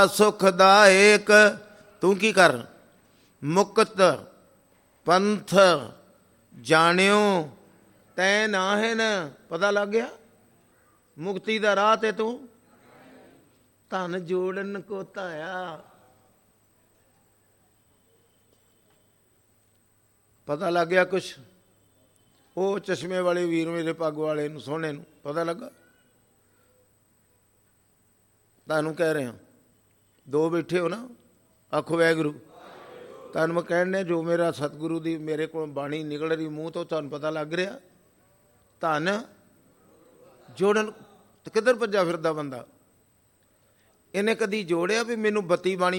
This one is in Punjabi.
ਸੁਖ ਦਾਇਕ। ਤੂੰ ਕੀ ਕਰ? ਮੁਕਤ ਪੰਥ ਜਾਣਿਓ ਤੈ ਨਾਹਿਨ। ਪਤਾ ਲੱਗ ਗਿਆ ਮੁਕਤੀ ਦਾ ਰਾਹ ਤੇ ਤੂੰ ਧਨ ਜੋੜਨ ਕੋ ਧਾਇਆ। ਪਤਾ ਲੱਗ ਗਿਆ ਕੁਛ? ਉਹ ਚਸ਼ਮੇ ਵਾਲੇ ਵੀਰ ਮੇਰੇ ਪੱਗ ਵਾਲੇ ਨੂੰ ਸੋਹਣੇ ਨੂੰ ਪਤਾ ਲੱਗਾ? ਤੁਹਾਨੂੰ ਕਹਿ ਰਿਹਾ, ਦੋ ਬੈਠੇ ਹੋ ਨਾ, ਆਖੋ ਵਾਹਿਗੁਰੂ। ਤੁਹਾਨੂੰ ਮੈਂ ਕਹਿਣ ਡਿਆ ਜੋ ਮੇਰਾ ਸਤਿਗੁਰੂ ਦੀ ਮੇਰੇ ਕੋਲ ਬਾਣੀ ਨਿਕਲ ਰਹੀ ਮੂੰਹ ਤੋਂ, ਤੁਹਾਨੂੰ ਪਤਾ ਲੱਗ ਰਿਹਾ ਧਨ ਜੋੜਨ। ਕਿੱਧਰ ਭੱਜਾ ਫਿਰਦਾ ਬੰਦਾ? ਇਹਨੇ ਕਦੀ ਜੋੜਿਆ ਵੀ ਮੈਨੂੰ 32 ਬਾਣੀ